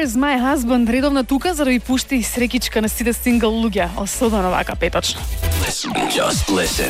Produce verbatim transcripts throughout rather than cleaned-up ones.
is my husband редовно тука за да ви пушти срекичка на сите сингл луѓе, особено вака петочно. Just listen.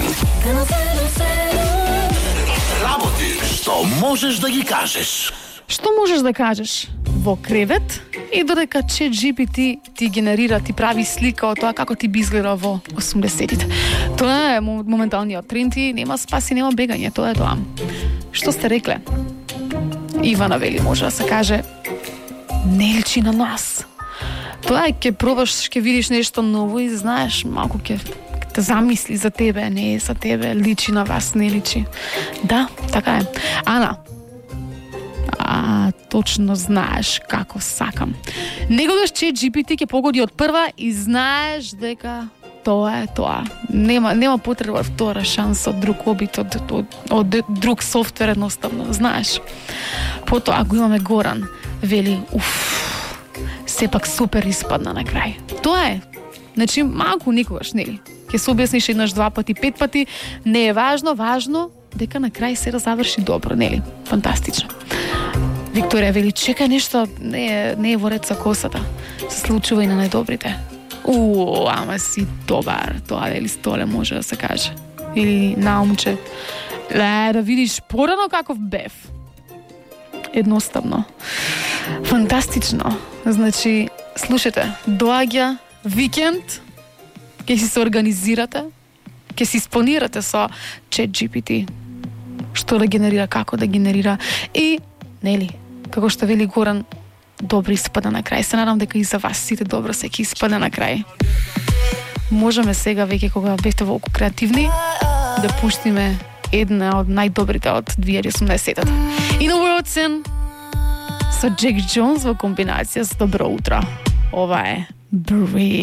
Работи што можеш да ги кажеш. Што можеш да кажеш? Во кревет и додека ChatGPT ти генерира, ти прави слика од тоа како ти би изгледал во осумдесетите. Тоа е моменталниот тренд и нема спаси, нема бегање, тоа е тоа. Што сте рекле? Ивана вели, може да се каже, не личи на нас. Тоа е, ќе пробаш, ќе видиш нешто ново и знаеш, малку ќе те замисли за тебе, не е за тебе, личи на вас, не личи. Да, така е. Ана, а, точно знаеш како сакам. Негогаш ChatGPT ќе погоди од прва и знаеш дека тоа е тоа. Нема, нема потреба втора шанса од друг обид, од, од, од друг софтвер едноставно, знаеш. Потоа го имаме Горан, вели, уф, сепак супер испадна на крај. Тоа е. Значи, малку никогаш, нели? Ке се објасниш еднаш, два пати, пет пати, не е важно, важно дека на крај се да заврши добро, нели? Фантастично. Викторија вели, чекај нешто, не е, не е во ред со косата. Се случува и на најдобрите. У, ама си добар, тоа дели столе може да се каже. Или наумче. Ле, да видиш порано каков бев. Едноставно. Фантастично. Значи, слушате, доаѓа викенд, ќе си се организирате, ќе си испланирате со ChatGPT. Што да генерира, како да генерира и, нели, како што вели Горан, добро испада на крај. Се надам дека и за вас сите добро се ќе испада на крај. Можеме сега веќе кога бевте волку креативни да пуштиме една од најдобрите од две илјади и осумнаесетта. In a World Sin со Джек Джонс во комбинација с Добро утро. Ова е Breathe.